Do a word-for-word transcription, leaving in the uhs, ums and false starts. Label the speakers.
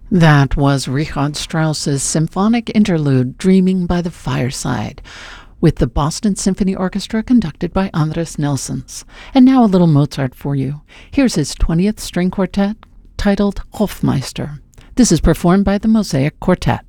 Speaker 1: That was Richard Strauss's symphonic interlude, Dreaming by the Fireside, with the Boston Symphony Orchestra conducted by Andres Nelsons. And now a little Mozart for you. Here's his twentieth String Quartet, titled Hofmeister. This is performed by the Mosaic Quartet.